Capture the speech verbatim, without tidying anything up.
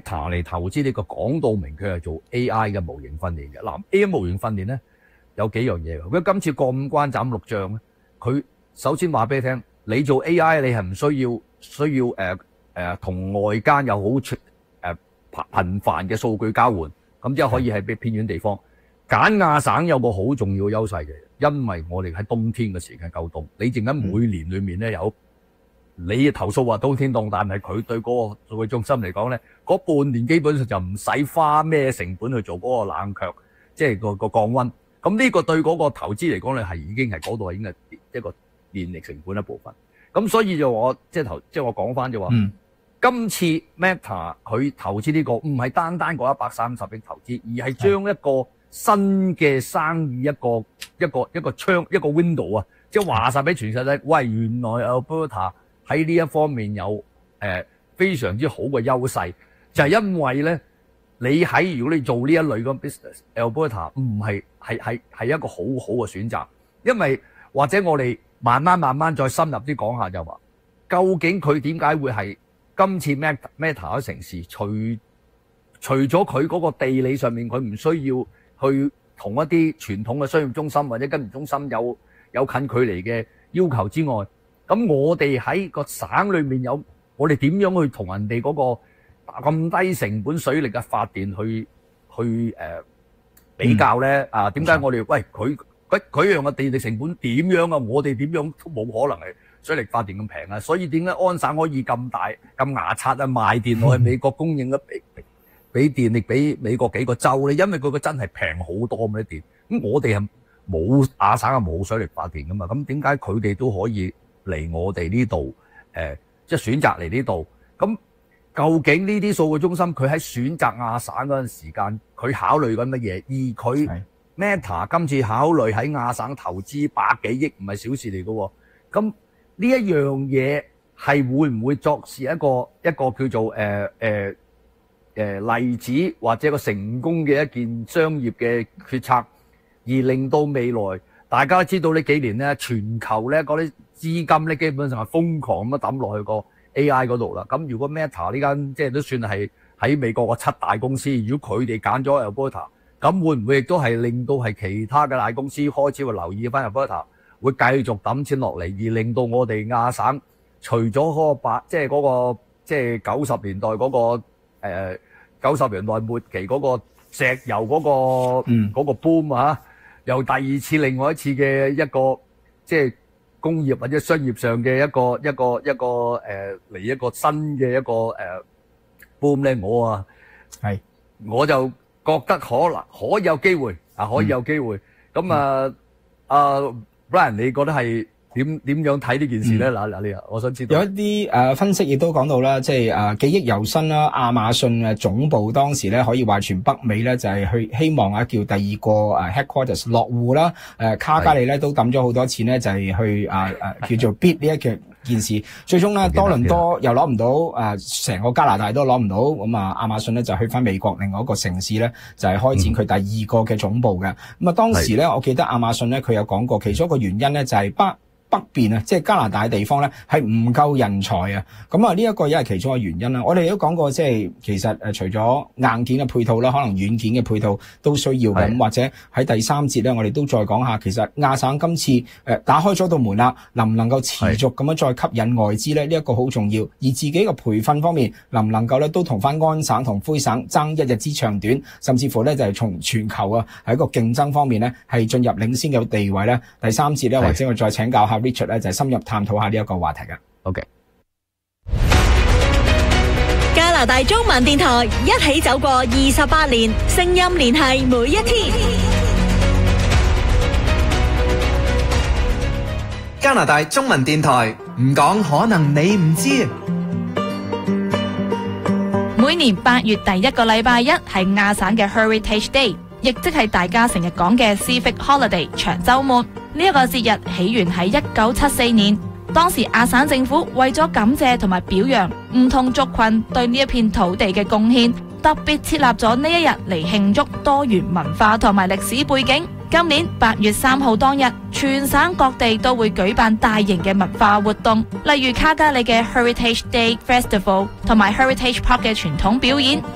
Meta 嚟投資呢個講到明佢係做 A I 嘅模型訓練嘅。嗱 A I 模型訓練咧有幾樣嘢嘅。佢今次過五關斬六將咧，佢首先話俾你聽，你做 A I 你係唔需要需要誒誒同外間有好誒頻繁嘅數據交換，咁即係可以喺偏遠地方。揀亞省有個好重要嘅優勢嘅，因為我哋喺冬天嘅時間夠凍，你淨係每年裏面咧有。你投訴話冬天凍，但係佢對嗰個數據中心嚟講咧，嗰半年基本上就唔使花咩成本去做嗰個冷卻，即係個個降溫。咁呢個對嗰個投資嚟講咧，係已經係嗰度已經係一個電力成本一部分。咁所以就我即係投即係我講翻就話，嗯、今次 Meta 佢投資呢個唔係單單嗰一百三十億投資，而係將一個新嘅生意一個一個一個窗一個 window 啊，即係話晒俾全世界，喂，原來 Alberta喺呢一方面有誒、呃、非常之好嘅優勢，就係、是、因為咧，你喺如果你做呢一類嘅 business，Alberta 唔係係係係一個好好嘅選擇，因為或者我哋慢慢慢慢再深入啲講下就話，究竟佢點解會係今次 Meta Meta 嘅城市，除除咗佢嗰個地理上面佢唔需要去同一啲傳統嘅商業中心或者金融中心有有近距離嘅要求之外。咁我哋喺個省裏面有，我哋點樣去同人哋嗰個咁低成本水力嘅發電去去誒、呃、比較咧？嗯、啊，點解我哋喂佢佢佢樣嘅電力成本點樣啊？我哋點樣都冇可能係水力發電咁平啊！所以點解安省可以咁大咁牙刷啊賣電落去美國供應嘅俾俾電力俾美國幾個州咧？因為佢個真係平好多咁啲電。咁我哋係冇亞省係冇水力發電噶嘛？咁點解佢哋都可以嚟我哋呢度，誒，即係選擇嚟呢度。咁究竟呢啲數據中心佢喺選擇亞省嗰陣時間，佢考慮緊乜嘢？而佢 Meta 今次考慮喺亞省投資百幾億，唔係小事嚟嘅。咁呢一樣嘢係會唔會作是一個一個叫做誒誒誒例子，或者一個成功嘅一件商業嘅決策，而令到未來大家都知道呢幾年咧，全球咧嗰啲資金咧基本上係瘋狂咁樣抌落去個 A I 嗰度啦。咁如果 Meta 呢間即係都算係喺美國個七大公司，如果佢哋揀咗 Alberta，咁會唔會亦都係令到係其他嘅大公司開始會留意翻 Alberta，會繼續抌錢落嚟，而令到我哋亞省除咗嗰個八即係嗰個即係九十年代嗰個誒九十年代末期嗰個石油嗰個嗯嗰個 boom 啊，又第二次另外一次嘅一個即係工業或者商業上嘅一個一個一個誒嚟、呃、一個新嘅一個誒 boom 咧，我啊係我就覺得可能可以有機會啊，可以有機會咁、嗯、啊啊 Brian， 你覺得係點點樣睇呢件事咧？嗱嗱、嗯，你啊，我想知道有一啲誒、呃、分析亦都講到啦，即係誒記憶猶新啦，亞馬遜嘅總部當時咧可以話全北美咧就係、是、去希望啊叫第二個誒 headquarters 落戶啦，誒、呃、卡加里咧都抌咗好多錢咧就係、是、去啊誒、呃、叫做 bid 呢一件件事，最終咧多倫多又攞唔到，誒成、呃、個加拿大都攞唔到，咁啊亞馬遜咧就去翻美國另外一個城市咧就係、是、開展佢第二個嘅總部嘅，咁啊、嗯、當時咧我記得亞馬遜咧佢有講過，其中一個原因咧就係北北邊啊，即係加拿大嘅地方咧，係唔夠人才啊！咁啊，呢一個亦係其中嘅原因啦。我哋都講過，即係其實誒，除咗硬件嘅配套啦，可能軟件嘅配套都需要嘅。咁或者喺第三節咧，我哋都再講下，其實亞省今次誒打開咗道門啦，能唔能夠持續咁樣再吸引外資咧？呢一個好重要。而自己嘅培訓方面，能唔能夠咧都同翻安省同魁省爭一日之長短，甚至乎咧就係從全球啊喺一個競爭方面咧係進入領先嘅地位咧？第三節咧，或者我再請教下 Richard 咧就係深入探討下呢一個話題嘅。 OK。 加拿大中文電台一起走過二十八年，聲音聯繫每一天。 加拿大中文電台唔講可能你唔知。 每年八月第一個禮拜一係亞省嘅 Heritage Day，亦即係大家成日講嘅 Civic Holiday 長週末。呢一個節日起源喺一九七四年，當時亞省政府為咗感謝同埋表揚唔同族群對呢一片土地嘅貢獻，特別設立咗呢一日嚟慶祝多元文化同埋歷史背景。今年八月三號當日，全省各地都會舉辦大型嘅文化活動，例如卡加里嘅 Heritage Day Festival 同埋 Heritage Park 嘅傳統表演。